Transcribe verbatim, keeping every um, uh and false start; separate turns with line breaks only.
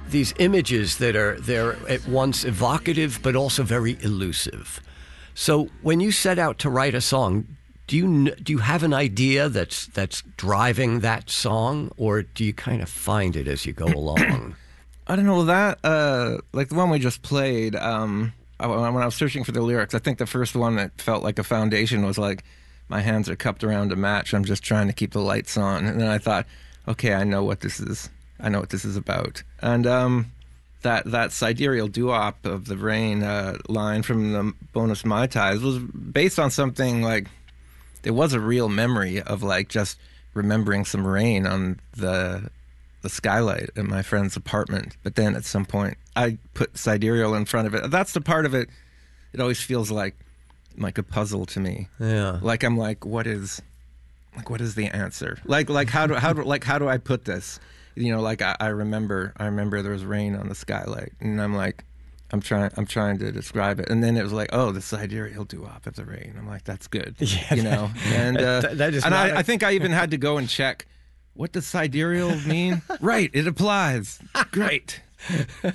these images that are they're at once evocative but also very elusive. So when you set out to write a song, do you kn- do you have an idea that's that's driving that song, or do you kind of find it as you go along?
I don't know that uh, like the one we just played. Um, I, when I was searching for the lyrics, I think the first one that felt like a foundation was like, "My hands are cupped around a match. I'm just trying to keep the lights on." And then I thought, okay, I know what this is. I know what this is about. And um, that that sidereal doo-wop of the rain uh, line from the bonus Mai Tais was based on something like, it was a real memory of like just remembering some rain on the the skylight at my friend's apartment. But then at some point I put sidereal in front of it. That's the part of it, it always feels like like a puzzle to me.
Yeah.
Like I'm like, what is like what is the answer? Like like how do how do like how do I put this? You know, like I, I remember I remember there was rain on the skylight, and I'm like, I'm trying I'm trying to describe it, and then it was like, oh, the sidereal doo-wop of the rain. I'm like, that's good.
Yeah,
you know, and uh,
that, that is
and I,
a-
I think I even had to go and check, what does sidereal mean? Right, it applies. Great.